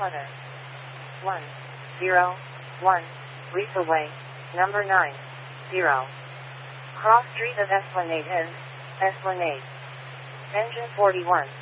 Water. 101. Lisa Way, number 90. Cross Street of Esplanade Inn, Esplanade. Engine 41.